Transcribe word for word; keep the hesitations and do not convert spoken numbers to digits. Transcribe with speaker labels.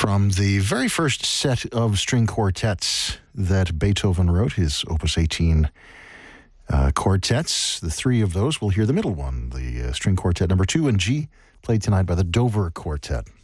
Speaker 1: From the very first set of string quartets that Beethoven wrote, his Opus eighteen uh, quartets, the three of those, we'll hear the middle one, the uh, string quartet number two in G, played tonight by the Dover Quartet.